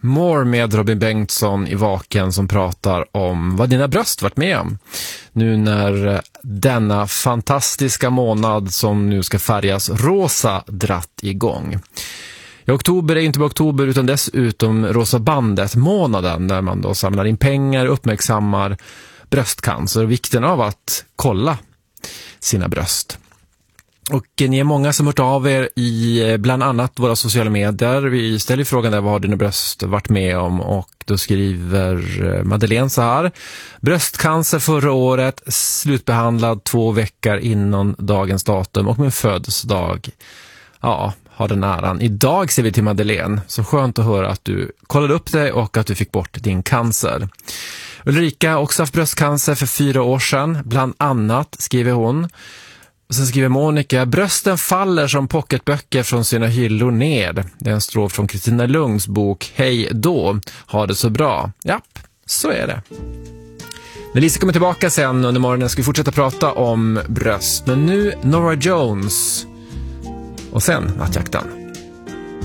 More med Robin Bengtsson i Vaken som pratar om vad dina bröst varit med om. Nu när denna fantastiska månad som nu ska färgas rosa dratt igång. I oktober är inte bara oktober utan dessutom Rosa bandet-månaden där man då samlar in pengar och uppmärksammar bröstcancer och vikten av att kolla sina bröst. Och ni är många som hört av er i bland annat våra sociala medier. Vi ställer frågan där vad har dina bröst varit med om och då skriver Madeleine så här. Bröstcancer förra året, slutbehandlad 2 veckor innan dagens datum och min födelsedag. Ja, har den äran. Idag ser vi till Madeleine. Så skönt att höra att du kollade upp dig och att du fick bort din cancer. Ulrika har också haft bröstcancer för 4 år sedan. Bland annat skriver hon. Sen skriver Monica, brösten faller som pocketböcker från sina hyllor ner. Det är en strof från Kristina Lungs bok Hej då, ha det så bra. Japp, så är det. När Lisa kommer tillbaka sen under morgonen ska vi fortsätta prata om bröst. Men nu Norah Jones och sen Nattjakten.